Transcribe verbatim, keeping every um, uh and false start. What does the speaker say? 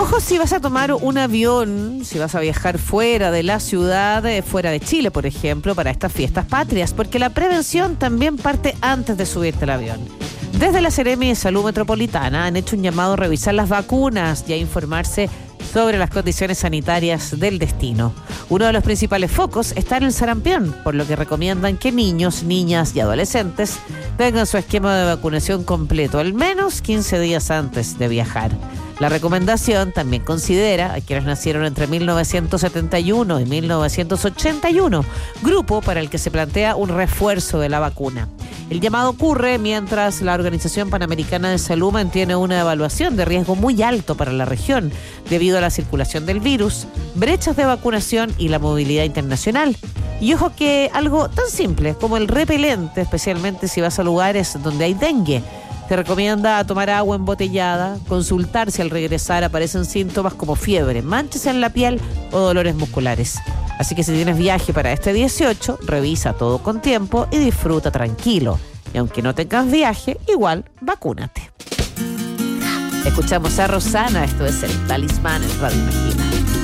ojo si vas a tomar un avión, si vas a viajar fuera de la ciudad, eh, fuera de Chile, por ejemplo, para estas fiestas patrias, porque la prevención también parte antes de subirte al avión. Desde la Seremi de Salud Metropolitana han hecho un llamado a revisar las vacunas y a informarse sobre las condiciones sanitarias del destino. Uno de los principales focos está en el sarampión, por lo que recomiendan que niños, niñas y adolescentes tengan su esquema de vacunación completo al menos quince días antes de viajar. La recomendación también considera a quienes nacieron entre mil novecientos setenta y uno y mil novecientos ochenta y uno, grupo para el que se plantea un refuerzo de la vacuna. El llamado ocurre mientras la Organización Panamericana de Salud mantiene una evaluación de riesgo muy alto para la región debido a la circulación del virus, brechas de vacunación y la movilidad internacional. Y ojo que algo tan simple como el repelente, especialmente si vas a lugares donde hay dengue. Se recomienda tomar agua embotellada, consultar si al regresar aparecen síntomas como fiebre, manchas en la piel o dolores musculares. Así que si tienes viaje para este dieciocho, revisa todo con tiempo y disfruta tranquilo. Y aunque no tengas viaje, igual vacúnate. Escuchamos a Rosana, esto es El Talismán en Radio Imagina.